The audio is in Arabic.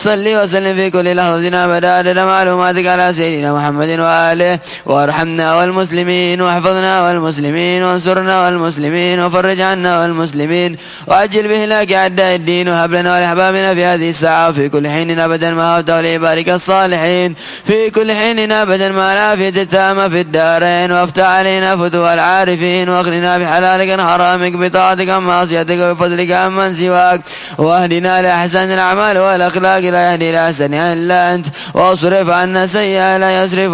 صل وسلم في كل لحظة أبدا عدد معلوماتك على سيدنا محمد وآله، وارحمنا والمسلمين، واحفظنا والمسلمين، وانصرنا والمسلمين، وفرج عنا والمسلمين، وعجل بهلاك أعداء الدين، وهب لنا ولأحبابنا في هذه الساعة وفي كل حين أبدا ما هبته لعبادك الصالحين، في كل حين أبدا مع العافية التامة في الدارين، وافتح علينا فتوح العارفين، واغننا بحلالك عن حرامك، بطاعتك عن معصيتك، وبفضلك عن من سواك، واهدنا لأحسن الأعمال والأخلاق، لا يهدي لأحسنها إلا أنت، واصرف عنا سيئها لا يصرف